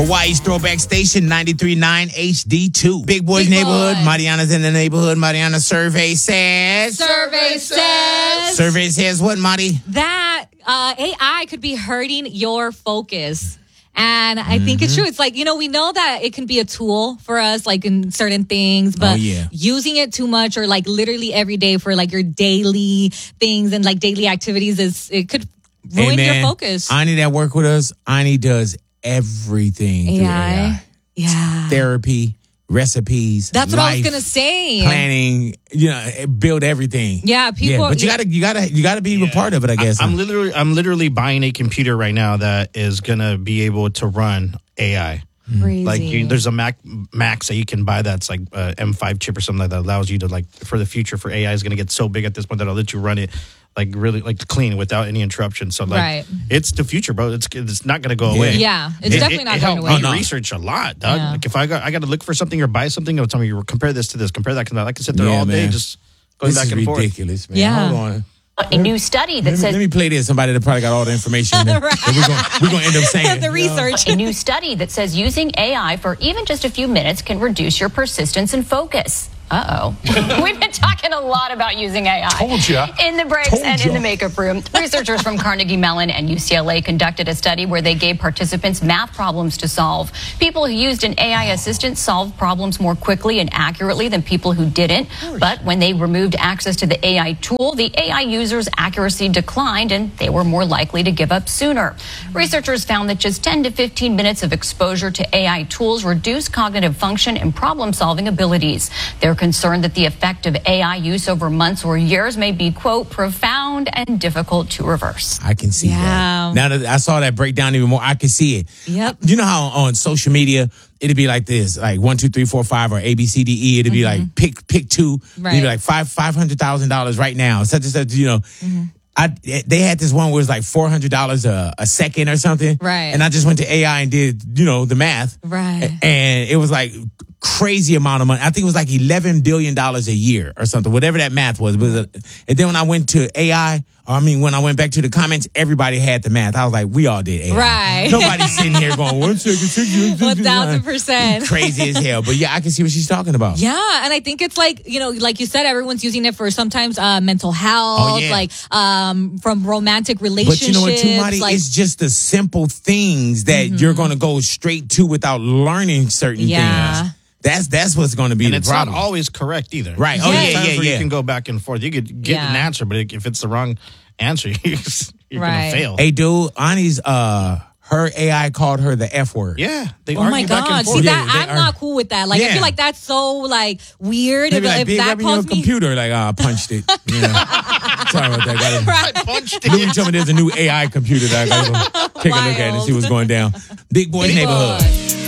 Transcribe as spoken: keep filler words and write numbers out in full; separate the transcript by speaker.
Speaker 1: Hawaii's throwback station, ninety-three point nine H D two. Big Boy's
Speaker 2: Big
Speaker 1: neighborhood.
Speaker 2: Boy.
Speaker 1: Mariana's in the neighborhood. Mariana survey says.
Speaker 2: Survey says.
Speaker 1: Survey says what, Mari?
Speaker 2: That uh, A I could be hurting your focus. And I mm-hmm. think it's true. It's like, you know, we know that it can be a tool for us, like in certain things, but
Speaker 1: oh, yeah.
Speaker 2: using it too much or like literally every day for like your daily things and like daily activities is, it could ruin
Speaker 1: hey,
Speaker 2: your focus.
Speaker 1: Ani that work with us, Ani does everything through A I.
Speaker 2: Yeah.
Speaker 1: Therapy, recipes.
Speaker 2: That's
Speaker 1: life,
Speaker 2: what I was gonna say.
Speaker 1: Planning, you know, build everything.
Speaker 2: Yeah, people.
Speaker 1: Yeah, but you
Speaker 2: yeah.
Speaker 1: gotta, you gotta, you gotta be
Speaker 3: Yeah.
Speaker 1: a part of it. I guess.
Speaker 3: I, I'm literally, I'm literally buying a computer right now that is gonna be able to run A I.
Speaker 2: Crazy.
Speaker 3: Like you, there's a Mac Max that you can buy that's like a M five chip or something like that allows you to like for the future for A I is gonna get so big at this point that it'll let you run it. Like really, like clean without any interruption. So like,
Speaker 2: right.
Speaker 3: it's the future, bro. It's it's not gonna go away.
Speaker 2: Yeah, it's
Speaker 3: it,
Speaker 2: definitely
Speaker 3: it,
Speaker 2: not
Speaker 3: it
Speaker 2: going
Speaker 3: helped
Speaker 2: away.
Speaker 3: me
Speaker 1: Oh, no.
Speaker 3: research a lot, dog.
Speaker 2: Yeah.
Speaker 3: Like if I got I got to look for something or buy something, it'll tell me compare this to this, compare that. Cause I can sit there
Speaker 1: Yeah,
Speaker 3: all day
Speaker 1: man.
Speaker 3: just going
Speaker 1: This
Speaker 3: back
Speaker 1: is
Speaker 3: and forth.
Speaker 1: ridiculous, man.
Speaker 2: Yeah.
Speaker 1: Hold on.
Speaker 4: A new study that
Speaker 1: Let me,
Speaker 4: says
Speaker 1: let me play this. Somebody that probably got all the information. That,
Speaker 2: Right.
Speaker 1: that we're gonna we're gonna end up saying
Speaker 2: the research.
Speaker 4: a new study that says using A I for even just a few minutes can reduce your persistence and focus. Uh-oh. We've been talking a lot about using A I.
Speaker 5: Told ya.
Speaker 4: In the breaks
Speaker 5: Told
Speaker 4: and in
Speaker 5: ya.
Speaker 4: the makeup room, researchers from Carnegie Mellon and U C L A conducted a study where they gave participants math problems to solve. People who used an A I assistant solved problems more quickly and accurately than people who didn't. But when they removed access to the A I tool, the A I users' accuracy declined and they were more likely to give up sooner. Researchers found that just ten to fifteen minutes of exposure to A I tools reduce cognitive function and problem-solving abilities. They're concerned that the effect of A I use over months or years may be, quote, profound and difficult to reverse.
Speaker 1: I can see
Speaker 2: Yeah.
Speaker 1: that. Now that I saw that breakdown even more, I can see it.
Speaker 2: Yep.
Speaker 1: You know how on social media it'd be like this, like one, two, three, four, five, or A B C D E. It'd be like pick pick two.
Speaker 2: Right.
Speaker 1: It'd be like five five hundred thousand dollars right now. Such and such. You know. I, they had this one where it was like four hundred dollars a, a second or something.
Speaker 2: Right.
Speaker 1: And I just went to A I and did, you know, the math.
Speaker 2: Right.
Speaker 1: And it was like crazy amount of money. I think it was like eleven billion dollars a year or something, whatever that math was. But uh, and then when I went to A I, or I mean, when I went back to the comments, everybody had the math. I was like, we all did A I.
Speaker 2: Right.
Speaker 1: Nobody's sitting here going, one second, second,
Speaker 2: One thousand percent.
Speaker 1: Crazy as hell. But yeah, I can see what she's talking about.
Speaker 2: Yeah, and I think it's like, you know, like you said, everyone's using it for sometimes uh, mental health,
Speaker 1: Oh, yeah.
Speaker 2: like um, from romantic relationships.
Speaker 1: But you know what, too, Marty?
Speaker 2: like,
Speaker 1: It's just the simple things that you're going to go straight to without learning certain
Speaker 2: Yeah.
Speaker 1: things. That's that's what's going to be
Speaker 3: And
Speaker 1: the
Speaker 3: it's
Speaker 1: problem.
Speaker 3: not always correct either.
Speaker 1: Right. Oh,
Speaker 2: Yeah.
Speaker 1: yeah,
Speaker 3: Times
Speaker 1: yeah,
Speaker 3: where
Speaker 1: yeah.
Speaker 3: You can go back and forth. You could get
Speaker 2: Yeah.
Speaker 3: an answer, but if it's the wrong answer, you're, you're
Speaker 2: Right.
Speaker 3: gonna fail.
Speaker 1: Hey, dude, Ani's, uh, her A I called her the F word.
Speaker 3: Yeah, they
Speaker 2: Oh my
Speaker 3: argue back
Speaker 2: God!
Speaker 3: and
Speaker 2: See
Speaker 3: forth.
Speaker 2: that?
Speaker 1: Yeah, they
Speaker 2: I'm
Speaker 1: are-
Speaker 2: not cool with that. Like, I
Speaker 1: Yeah.
Speaker 2: feel like that's so like weird.
Speaker 1: They
Speaker 2: If,
Speaker 1: be like,
Speaker 2: if
Speaker 1: big
Speaker 2: that
Speaker 1: up in your
Speaker 2: calls me,
Speaker 1: computer. Like, oh, I punched it. You know. Sorry about that. Gotta,
Speaker 2: right?
Speaker 3: Punched
Speaker 1: Louis
Speaker 3: it.
Speaker 1: told me there's a new A I computer that I gotta go take a look at and see what's going down. Big Boy's
Speaker 2: Big
Speaker 1: neighborhood.
Speaker 2: Boy.